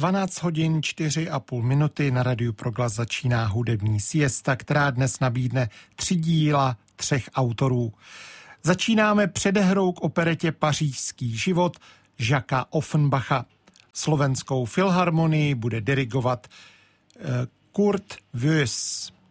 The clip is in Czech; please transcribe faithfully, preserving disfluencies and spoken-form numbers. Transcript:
dvanáct hodin čtyři a půl minuty na Radiu Proglas začíná hudební siesta, která dnes nabídne tři díla třech autorů. Začínáme předehrou k operetě Pařížský život Jacquesa Offenbacha. Slovenskou filharmonii bude dirigovat Kurt Woes.